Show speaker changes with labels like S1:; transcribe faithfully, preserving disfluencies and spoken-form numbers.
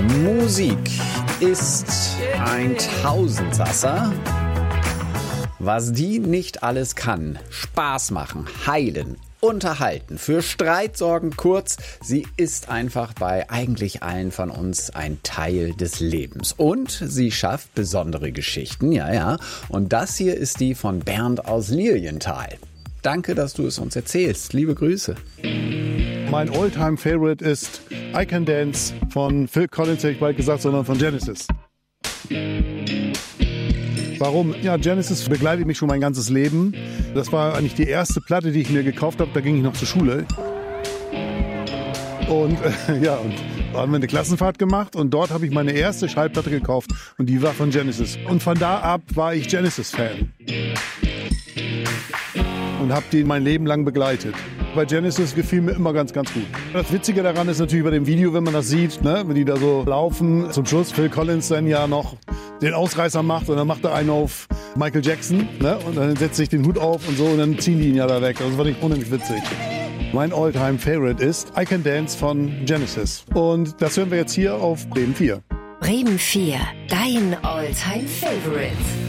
S1: Musik ist ein Tausendsasser. Was die nicht alles kann: Spaß machen, heilen, unterhalten, für Streit sorgen, kurz, sie ist einfach bei eigentlich allen von uns ein Teil des Lebens. Und sie schafft besondere Geschichten, ja, ja. Und das hier ist die von Bernd aus Lilienthal. Danke, dass du es uns erzählst. Liebe Grüße.
S2: Mein All-Time-Favorite ist I Can Dance von Phil Collins, hätte ich bald gesagt, sondern von Genesis. Warum? Ja, Genesis begleitet mich schon mein ganzes Leben. Das war eigentlich die erste Platte, die ich mir gekauft habe. Da ging ich noch zur Schule. Und äh, ja, und da haben wir eine Klassenfahrt gemacht und dort habe ich meine erste Schallplatte gekauft und die war von Genesis. Und von da ab war ich Genesis-Fan. Und habe die mein Leben lang begleitet. Bei Genesis gefiel mir immer ganz, ganz gut. Das Witzige daran ist natürlich bei dem Video, wenn man das sieht, ne, wenn die da so laufen. Zum Schluss Phil Collins dann ja noch den Ausreißer macht und dann macht er einen auf Michael Jackson, ne, und dann setzt sich den Hut auf und so und dann ziehen die ihn ja da weg. Das fand ich unheimlich witzig. Mein All-Time-Favorite ist I Can Dance von Genesis. Und das hören wir jetzt hier auf Bremen vier.
S3: Bremen vier, dein All-Time-Favorite.